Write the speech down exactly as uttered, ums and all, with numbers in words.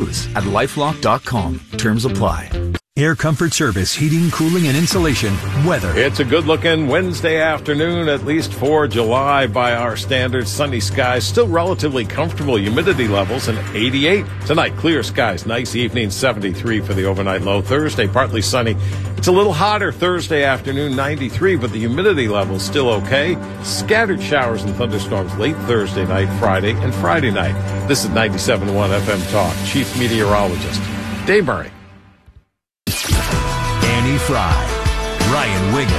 pros at lifelock dot com. Terms apply. Air Comfort Service, heating, cooling, and insulation. Weather. It's a good-looking Wednesday afternoon, at least for July by our standards. Sunny skies, still relatively comfortable. Humidity levels an eighty-eight. Tonight, clear skies, nice evening, seventy-three for the overnight low. Thursday, partly sunny. It's a little hotter Thursday afternoon, ninety-three, but the humidity level's still okay. Scattered showers and thunderstorms late Thursday night, Friday, and Friday night. This is ninety-seven point one F M Talk. Chief Meteorologist Dave Murray. Annie Fry, Ryan Wiggins.